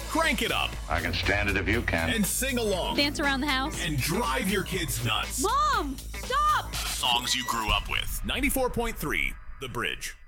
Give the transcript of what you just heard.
Crank it up I can stand it if you can. and sing along Dance around the house. and drive your kids nuts. Mom, stop! Songs you grew up with. 94.3 The Bridge.